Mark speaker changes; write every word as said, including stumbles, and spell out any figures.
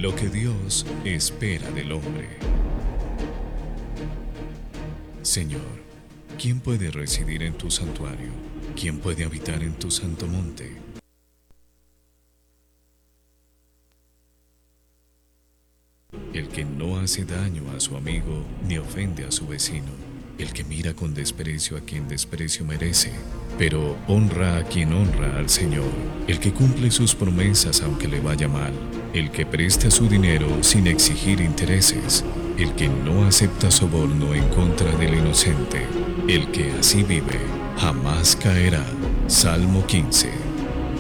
Speaker 1: Lo que Dios espera del hombre. Señor, ¿quién puede residir en tu santuario? ¿Quién puede habitar en tu santo monte? El que no hace daño a su amigo ni ofende a su vecino. El que mira con desprecio a quien desprecio merece, pero honra a quien honra al Señor. El que cumple sus promesas aunque le vaya mal. El que presta su dinero sin exigir intereses. El que no acepta soborno en contra del inocente. El que así vive, jamás caerá. Salmo quince.